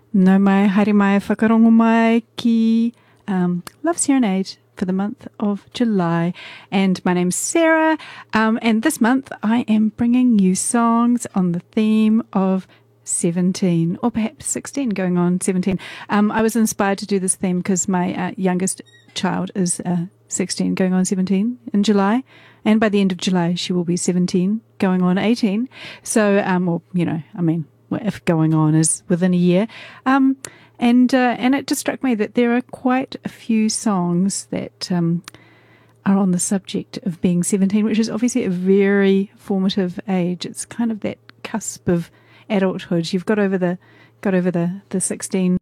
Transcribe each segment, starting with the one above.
No mai, haere mai, whakarongo mai ki Love Serenade for the month of July. And my name's Sarah. And this month I am bringing you songs on the theme of 17 or perhaps 16 going on 17. I was inspired to do this theme because my youngest child is 16 going on 17 in July. And by the end of July, she will be 17 going on 18. So, if going on is within a year. And it just struck me that there are quite a few songs that are on the subject of being 17, which is obviously a very formative age. It's kind of that cusp of adulthood. You've got over the 16.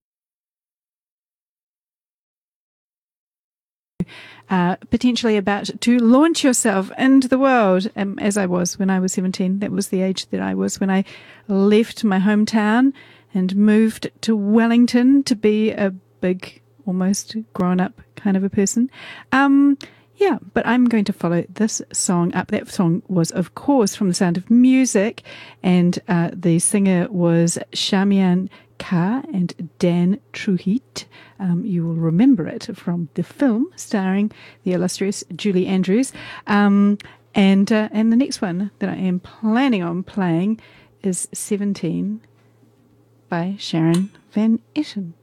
Potentially about to launch yourself into the world, as I was when I was 17. That was the age that I was when I left my hometown and moved to Wellington to be a big, almost grown-up kind of a person. But I'm going to follow this song up. That song was, of course, from The Sound of Music, and the singer was Shamian Carr and Dan Truheat. You will remember it from the film starring the illustrious Julie Andrews. And the next one that I am planning on playing is 17 by Sharon Van Etten.